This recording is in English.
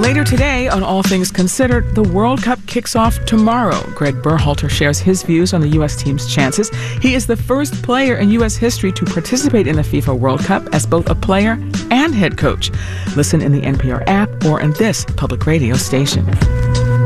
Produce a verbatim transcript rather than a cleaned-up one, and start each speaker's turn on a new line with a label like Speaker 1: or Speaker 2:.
Speaker 1: Later today on All Things Considered, the World Cup kicks off tomorrow. Greg Berhalter shares his views on the U S team's chances. He is the first player in U S history to participate in the FIFA World Cup as both a player and head coach. Listen in the N P R app or in this public radio station.